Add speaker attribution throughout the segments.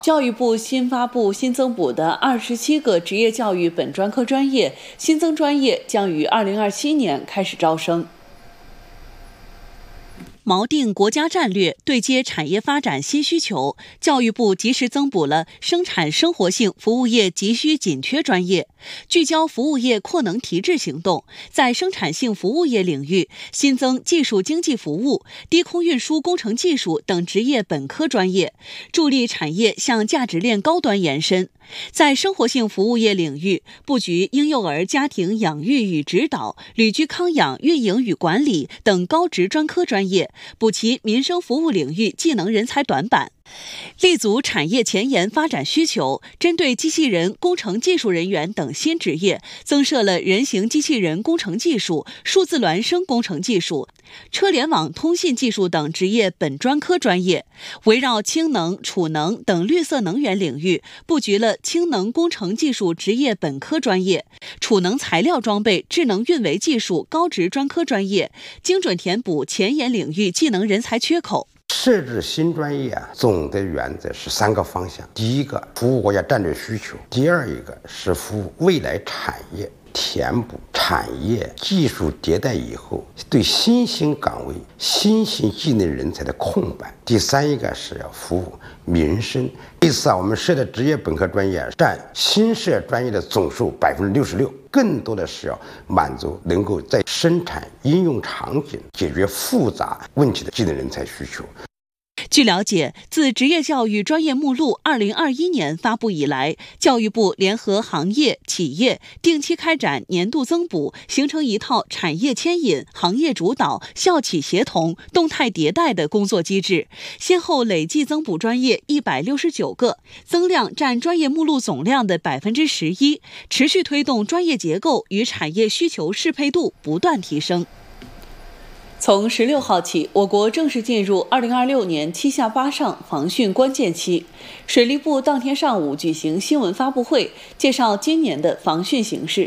Speaker 1: 教育部新发布新增补的27个职业教育本专科专业，新增专业将于2027年开始招生。锚定国家战略，对接产业发展新需求，教育部及时增补了生产生活性服务业急需紧缺专业，聚焦服务业扩能提质行动，在生产性服务业领域新增技术经济服务、低空运输工程技术等职业本科专业，助力产业向价值链高端延伸。在生活性服务业领域，布局婴幼儿家庭养育与指导、旅居康养运营与管理等高职专科专业，补齐民生服务领域技能人才短板。立足产业前沿发展需求，针对机器人、工程技术人员等新职业，增设了人形机器人工程技术、数字孪生工程技术、车联网通信技术等职业本专科专业，围绕氢能、储能等绿色能源领域，布局了氢能工程技术职业本科专业、储能材料装备智能运维技术高职专科专业，精准填补前沿领域技能人才缺口。
Speaker 2: 设置新专业总的原则是3个方向：第一个，服务国家战略需求；第二一个是服务未来产业，填补产业技术迭代以后对新兴岗位、新兴技能人才的空白；第三一个是要服务民生。这次我们设的职业本科专业占新设专业的总数66%，更多的是要满足能够在生产应用场景解决复杂问题的技能人才需求。
Speaker 1: 据了解，自职业教育专业目录2021年发布以来，教育部联合行业、企业定期开展年度增补，形成一套产业牵引、行业主导、校企协同、动态迭代的工作机制，先后累计增补专业169个，增量占专业目录总量的11%，持续推动专业结构与产业需求适配度不断提升。从16号起，我国正式进入2026年7下8上防汛关键期。水利部当天上午举行新闻发布会，介绍今年的防汛形势。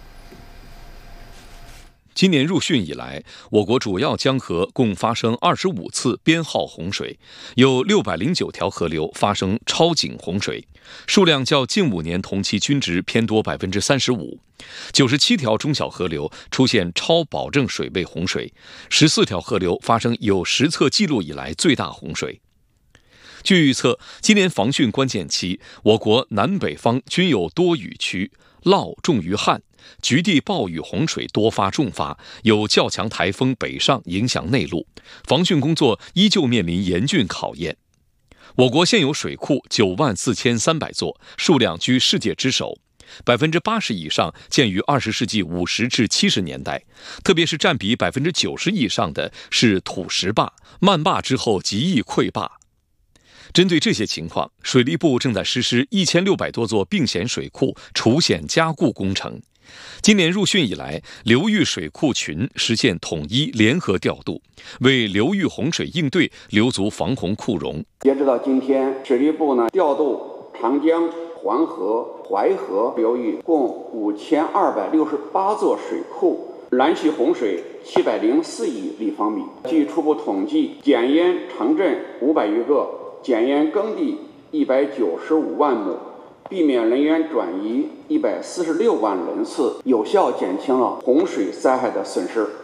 Speaker 3: 今年入汛以来，我国主要江河共发生25次编号洪水，有609条河流发生超警洪水，数量较近5年同期均值偏多35%，97条中小河流出现超保证水位洪水，14条河流发生有实测记录以来最大洪水。据预测，今年防汛关键期，我国南北方均有多雨区，涝重于旱，局地暴雨洪水多发重发，有较强台风北上影响内陆，防汛工作依旧面临严峻考验。我国现有水库94300座，数量居世界之首，80%以上建于20世纪50至70年代，特别是占比90%以上的是土石坝、漫坝之后极易溃坝。针对这些情况，水利部正在实施1600多座并险水库除险加固工程。今年入汛以来，流域水库群实现统一联合调度，为流域洪水应对留足防洪库容。
Speaker 4: 截止到今天，水利部调度长江、黄河、淮河流域共5268座水库，拦蓄洪水704亿立方米。据初步统计，减淹城镇500余个，减淹耕地195万亩，避免人员转移146万人次，有效减轻了洪水灾害的损失。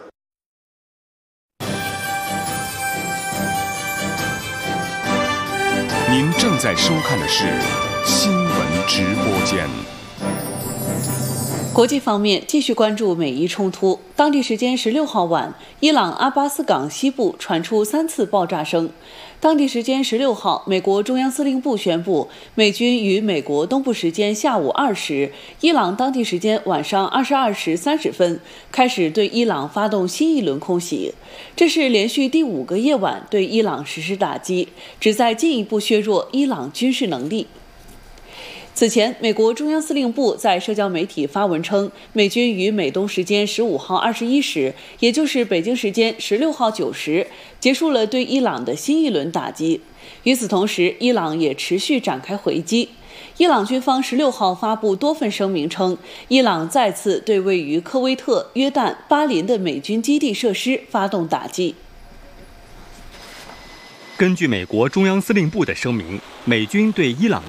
Speaker 5: 您正在收看的是新闻直播间。
Speaker 1: 国际方面，继续关注美伊冲突。当地时间16号晚，伊朗阿巴斯港西部传出3次爆炸声。当地时间16号，美国中央司令部宣布，美军于美国东部时间下午2时，伊朗当地时间晚上22时30分开始对伊朗发动新一轮空袭。这是连续第5个夜晚对伊朗实施打击，旨在进一步削弱伊朗军事能力。此前，美国中央司令部在社交媒体发文称，美军于美东时间15号21时，也就是北京时间16号9时，结束了对伊朗的新一轮打击。与此同时，伊朗也持续展开回击。伊朗军方16号发布多份声明称，伊朗再次对位于科威特、约旦、巴林的美军基地设施发动打击。
Speaker 6: 根据美国中央司令部的声明，美军对伊朗